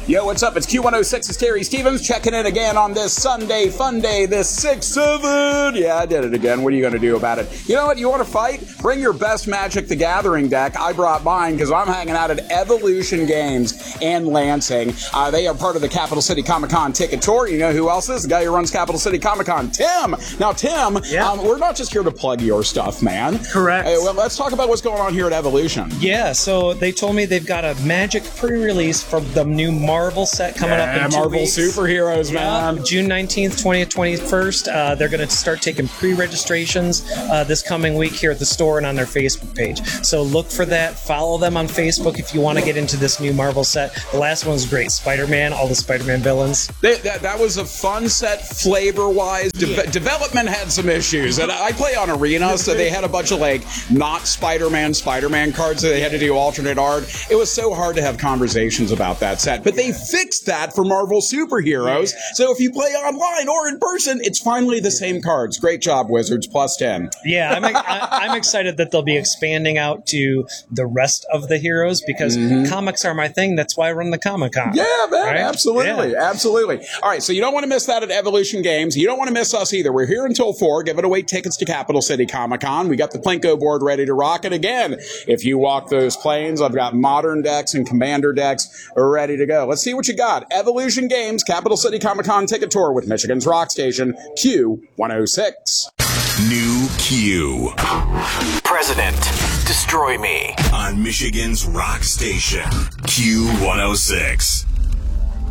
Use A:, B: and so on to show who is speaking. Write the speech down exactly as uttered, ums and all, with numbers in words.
A: Yo, what's up? It's Q one oh six. It's Terry Stevens checking in again on this Sunday fun day, this six seven. Yeah, I did it again. What are you going to do about it? You know what? You want to fight? Bring your best Magic the Gathering deck. I brought mine because I'm hanging out at Evolution Games in Lansing. Uh, they are part of the Capital City Comic Con ticket tour. You know who else is? The guy who runs Capital City Comic Con, Tim. Now, Tim,
B: yeah.
A: um, we're not just here to plug your stuff, man.
B: Correct.
A: Hey, well, let's talk about what's going on here at Evolution.
B: Yeah, so they told me they've got a Magic pre-release for the new Marvel set coming
A: yeah,
B: up in two
A: Marvel
B: weeks.
A: superheroes,
B: yeah,
A: man.
B: June nineteenth, twentieth, twenty-first. Uh, they're going to start taking pre-registrations uh, this coming week here at the store and on their Facebook page. So look for that. Follow them on Facebook if you want to get into this new Marvel set. The last one was great. Spider-Man, all the Spider-Man villains.
A: They, that, that was a fun set flavor-wise. De-
B: Yeah.
A: Development had some issues. And I play on Arena, so they had a bunch of, like, not Spider-Man Spider-Man cards that they had to do alternate art. It was so hard to have conversations about that set. But they fixed that for Marvel superheroes. So if you play online or in person, it's finally the same cards. Great job, Wizards. Plus ten.
B: Yeah, I'm, I, I'm excited that they'll be expanding out to the rest of the heroes because mm-hmm. comics are my thing. That's why I run the Comic-Con.
A: Yeah, man,
B: right?
A: absolutely,
B: yeah.
A: absolutely. All right, so you don't want to miss that at Evolution Games. You don't want to miss us either. We're here until four, giving away tickets to Capital City Comic-Con. We got the Plinko board ready to rock it again. If you walk those planes, I've got modern decks and commander decks ready to go. Let's see what you got. Evolution Games, Capital City Comic-Con ticket tour with Michigan's rock station, Q one oh six.
C: New Q. President, destroy me. On Michigan's rock station, Q one oh six.